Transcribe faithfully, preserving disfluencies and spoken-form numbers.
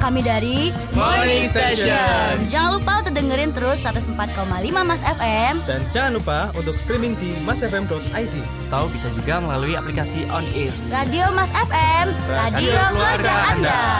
kami dari Morning Station. Jangan lupa untuk dengerin terus seratus empat koma lima Mas F M. Dan jangan lupa untuk streaming di masfm dot i d. Tahu bisa juga melalui aplikasi On Ears. Radio Mas F M, radio, radio keluarga Anda.